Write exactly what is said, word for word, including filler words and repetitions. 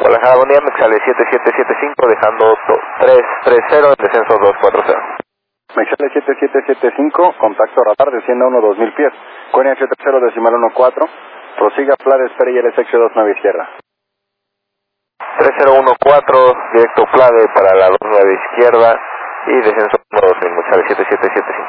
Guadalajara, buen día, Mexale siete siete siete cinco, dejando tres tres cero, descenso dos cuatro cero. Mexale siete siete siete cinco, contacto radar, descienda uno dos mil pies. Cuenia siete cero, decimal uno cuatro, prosiga, Fla, espere y L S X dos nueve izquierda. tres cero uno cuatro, directo Plade para la dos nueve izquierda y descenso uno dos mil, Mexale siete siete siete cinco.